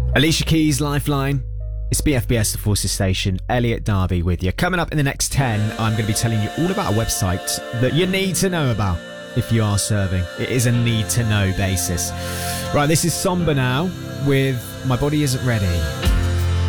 Alicia Keys, Lifeline. It's BFBS, the Forces Station. Elliot Darby with you. Coming up in the next 10, I'm going to be telling you all about a website that you need to know about if you are serving. It is a need to know basis. Right, this is Somber now with My Body Isn't Ready.